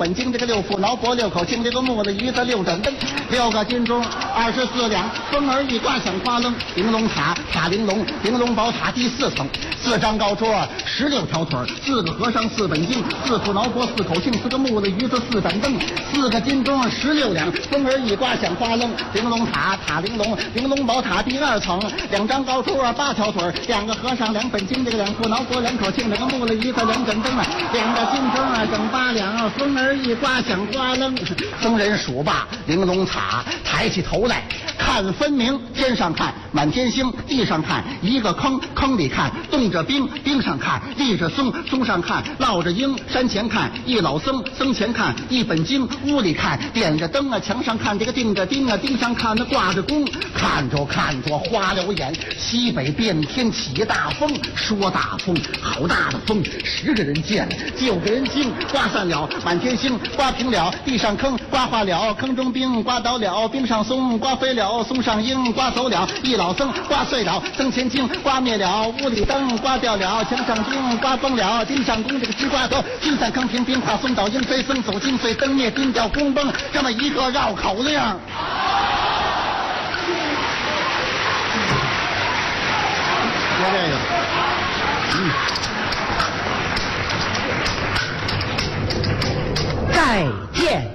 本经这个6副挠脖6口磬这个木子鱼子6盏灯6个金钟24两，风儿一刮响哗楞，玲珑塔塔玲珑，玲珑宝塔第4层，4张高桌16条腿，4个和尚4本经，4副挠脖4口磬4个木子鱼子4盏灯，4个金钟16两，风儿一刮响哗楞，玲珑塔塔玲珑，玲珑宝塔第2层，2张高桌8条腿，2个和尚2本经这个2副挠脖2口磬这个木子鱼子2盏灯，2个金钟整8两，风儿一刮响哗楞。僧人数罢玲珑塔，抬起头来看分明，天上看满天星，地上看一个坑，坑里看冻着冰，冰上看立着松，松上看落着鹰，山前看一老僧，僧前看一本经，屋里看点着灯墙上看这个钉着钉钉上看那挂着弓，看着看着花了眼，西北变天起大风，说大风好大的风，10个人见了9个人惊，刮散了满天星，刮平了地上坑，刮化了坑中冰，刮倒了冰上松，刮飞了松上鹰，刮走了一老僧，刮碎了僧前经，刮灭了屋里灯，刮掉了墙上钉，刮崩了钉上弓，这个鸡刮头金散坑平冰化松倒鹰飞僧走金碎灯灭钉掉弓崩，这么一个绕口令。说这个，再见。